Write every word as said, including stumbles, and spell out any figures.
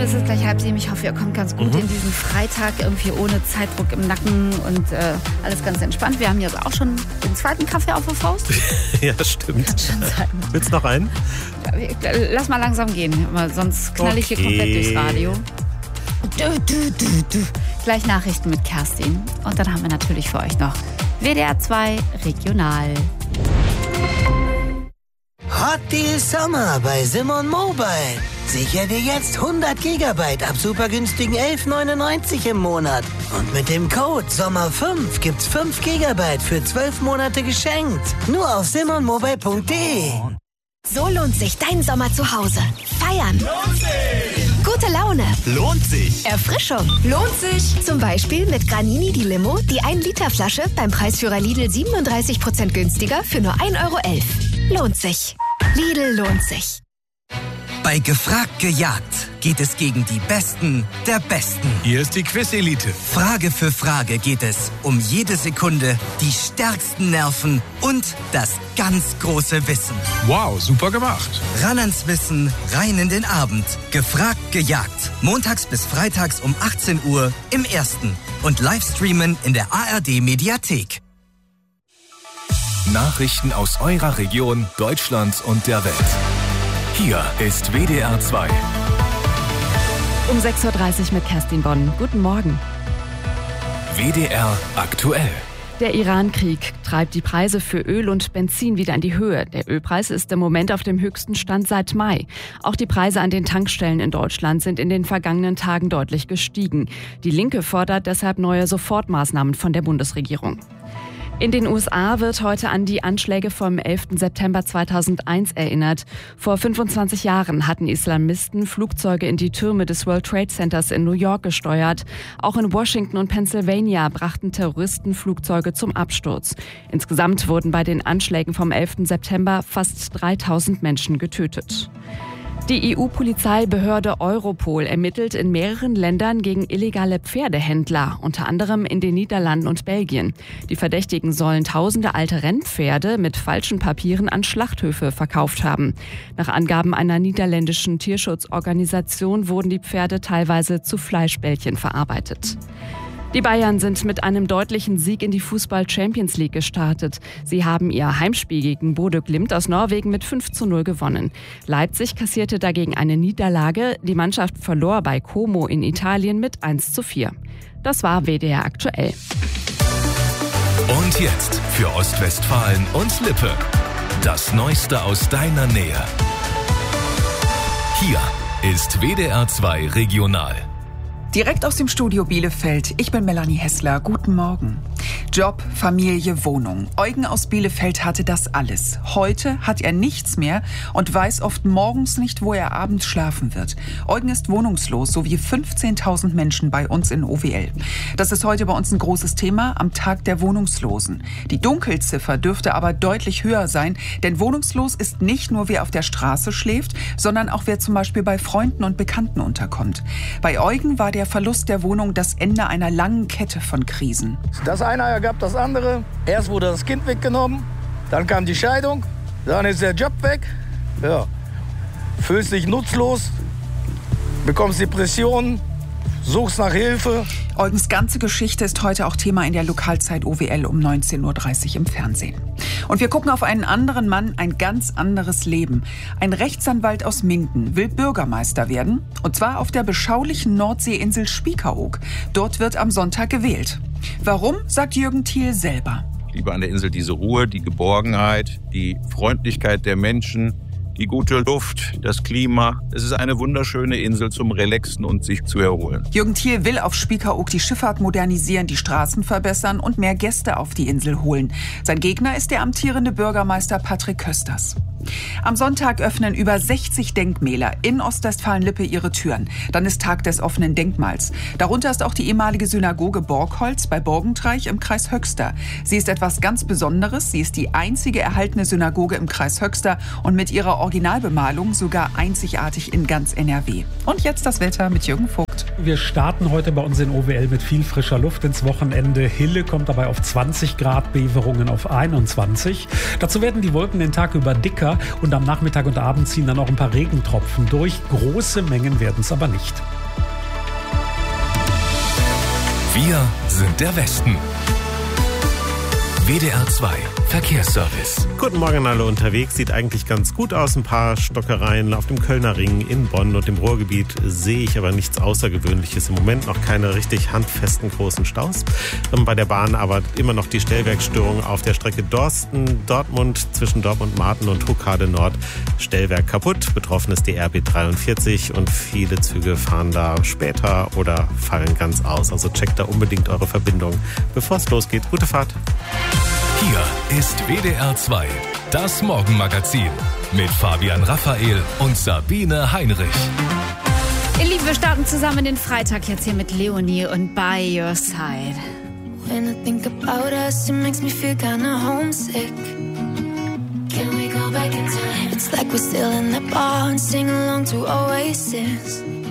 es ist gleich halb sieben. Ich hoffe, ihr kommt ganz gut mhm. in diesen Freitag, irgendwie ohne Zeitdruck im Nacken und äh, alles ganz entspannt. Wir haben jetzt auch schon den zweiten Kaffee auf der Faust. Ja, stimmt. Kann schon sein. Willst du noch einen? Ja, lass mal langsam gehen, sonst knall ich okay. hier komplett durchs Radio. Du, du, du, du. Gleich Nachrichten mit Kerstin. Und dann haben wir natürlich für euch noch W D R zwei Regional. Hot Deal Sommer bei Simon Mobile. Sicher dir jetzt hundert Gigabyte ab super günstigen elf neunundneunzig im Monat. Und mit dem Code Sommer fünf gibt's fünf Gigabyte für zwölf Monate geschenkt. Nur auf simon mobile punkt de. So lohnt sich dein Sommer zu Hause. Feiern. Lohnt sich. Gute Laune. Lohnt sich. Erfrischung. Lohnt sich. Zum Beispiel mit Granini die Limo, die ein Liter Flasche beim Preisführer Lidl siebenunddreißig Prozent günstiger für nur ein Euro elf. Lohnt sich. Lidl lohnt sich. Bei Gefragt gejagt geht es gegen die Besten der Besten. Hier ist die Quiz-Elite. Frage für Frage geht es um jede Sekunde, die stärksten Nerven und das ganz große Wissen. Wow, super gemacht. Ran ans Wissen, rein in den Abend. Gefragt gejagt. Montags bis freitags um achtzehn Uhr im Ersten. Und Livestreamen in der A R D-Mediathek. Nachrichten aus eurer Region, Deutschland und der Welt. Hier ist W D R zwei. Um sechs Uhr dreißig mit Kerstin Bonn. Guten Morgen. W D R aktuell. Der Iran-Krieg treibt die Preise für Öl und Benzin wieder in die Höhe. Der Ölpreis ist im Moment auf dem höchsten Stand seit Mai. Auch die Preise an den Tankstellen in Deutschland sind in den vergangenen Tagen deutlich gestiegen. Die Linke fordert deshalb neue Sofortmaßnahmen von der Bundesregierung. In den U S A wird heute an die Anschläge vom elften September zweitausendeins erinnert. Vor fünfundzwanzig Jahren hatten Islamisten Flugzeuge in die Türme des World Trade Centers in New York gesteuert. Auch in Washington und Pennsylvania brachten Terroristen Flugzeuge zum Absturz. Insgesamt wurden bei den Anschlägen vom elften September fast dreitausend Menschen getötet. Die E U-Polizeibehörde Europol ermittelt in mehreren Ländern gegen illegale Pferdehändler, unter anderem in den Niederlanden und Belgien. Die Verdächtigen sollen tausende alte Rennpferde mit falschen Papieren an Schlachthöfe verkauft haben. Nach Angaben einer niederländischen Tierschutzorganisation wurden die Pferde teilweise zu Fleischbällchen verarbeitet. Die Bayern sind mit einem deutlichen Sieg in die Fußball-Champions League gestartet. Sie haben ihr Heimspiel gegen Bodø Glimt aus Norwegen mit fünf zu null gewonnen. Leipzig kassierte dagegen eine Niederlage. Die Mannschaft verlor bei Como in Italien mit eins zu vier. Das war W D R aktuell. Und jetzt für Ostwestfalen und Lippe. Das Neueste aus deiner Nähe. Hier ist W D R zwei Regional. Direkt aus dem Studio Bielefeld. Ich bin Melanie Hessler. Guten Morgen. Job, Familie, Wohnung. Eugen aus Bielefeld hatte das alles. Heute hat er nichts mehr und weiß oft morgens nicht, wo er abends schlafen wird. Eugen ist wohnungslos, so wie fünfzehntausend Menschen bei uns in O W L. Das ist heute bei uns ein großes Thema am Tag der Wohnungslosen. Die Dunkelziffer dürfte aber deutlich höher sein, denn wohnungslos ist nicht nur, wer auf der Straße schläft, sondern auch wer zum Beispiel bei Freunden und Bekannten unterkommt. Bei Eugen war der Verlust der Wohnung das Ende einer langen Kette von Krisen. Das eine ergab das andere. Erst wurde das Kind weggenommen, dann kam die Scheidung, dann ist der Job weg. Ja. Fühlst dich nutzlos, bekommst Depressionen, suchst nach Hilfe. Eugens ganze Geschichte ist heute auch Thema in der Lokalzeit O W L um neunzehn Uhr dreißig im Fernsehen. Und wir gucken auf einen anderen Mann, ein ganz anderes Leben. Ein Rechtsanwalt aus Minden will Bürgermeister werden. Und zwar auf der beschaulichen Nordseeinsel Spiekeroog. Dort wird am Sonntag gewählt. Warum, sagt Jürgen Thiel selber. Ich liebe an der Insel diese Ruhe, die Geborgenheit, die Freundlichkeit der Menschen, die gute Luft, das Klima. Es ist eine wunderschöne Insel zum Relaxen und sich zu erholen. Jürgen Thiel will auf Spiekeroog die Schifffahrt modernisieren, die Straßen verbessern und mehr Gäste auf die Insel holen. Sein Gegner ist der amtierende Bürgermeister Patrick Kösters. Am Sonntag öffnen über sechzig Denkmäler in Ostwestfalen-Lippe ihre Türen. Dann ist Tag des offenen Denkmals. Darunter ist auch die ehemalige Synagoge Borgholz bei Borgentreich im Kreis Höxter. Sie ist etwas ganz Besonderes. Sie ist die einzige erhaltene Synagoge im Kreis Höxter und mit ihrer Originalbemalung sogar einzigartig in ganz N R W. Und jetzt das Wetter mit Jürgen Vogt. Wir starten heute bei uns in O W L mit viel frischer Luft ins Wochenende. Hille kommt dabei auf zwanzig Grad, Beverungen auf einundzwanzig. Dazu werden die Wolken den Tag über dicker und am Nachmittag und Abend ziehen dann auch ein paar Regentropfen durch. Große Mengen werden es aber nicht. Wir sind der Westen. W D R zwei Verkehrsservice. Guten Morgen alle unterwegs. Sieht eigentlich ganz gut aus. Ein paar Stockereien auf dem Kölner Ring, in Bonn und im Ruhrgebiet sehe ich aber nichts Außergewöhnliches. Im Moment noch keine richtig handfesten großen Staus. Bei der Bahn aber immer noch die Stellwerkstörung auf der Strecke Dorsten-Dortmund zwischen Dortmund-Marten und Huckade Nord. Stellwerk kaputt. Betroffen ist die R B dreiundvierzig und viele Züge fahren da später oder fallen ganz aus. Also checkt da unbedingt eure Verbindung, bevor es losgeht. Gute Fahrt. Hier ist W D R zwei, das Morgenmagazin mit Fabian Raphael und Sabine Heinrich. Ihr Lieben, wir starten zusammen den Freitag jetzt hier mit Leonie und By Your Side. When I think about us, it makes me feel kinda homesick. Can we go back in time? It's like we're still in the bar and sing along to Oasis.